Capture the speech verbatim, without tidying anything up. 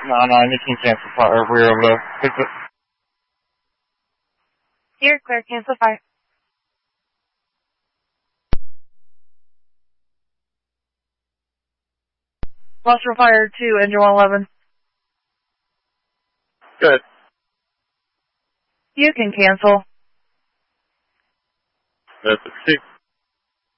No, no, you can cancel fire if we're able to fix it. You're clear, cancel fire. Cluster fire two, engine one eleven. Good. You can cancel. That's it.